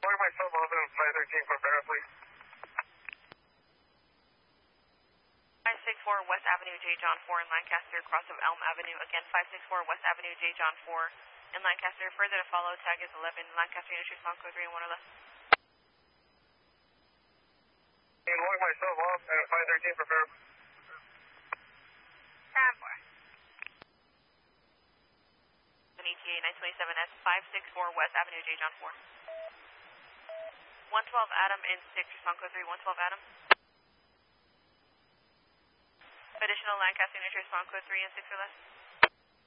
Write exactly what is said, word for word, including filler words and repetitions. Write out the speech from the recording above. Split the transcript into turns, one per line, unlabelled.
log myself off in five thirteen for Barra, please.
five six four West Avenue, J. John four in Lancaster, cross of Elm Avenue. Again, five six four West Avenue, J. John four in Lancaster. Further to follow, tag is eleven, Lancaster units response code three and one or less.
And log myself off at five thirteen for Barra.
Tab four. An E T A nine twenty-seven S, five six four West Avenue, J. John four. one twelve Adam in six, response code three, one twelve Adam. Additional Lancaster units response code three and six or less.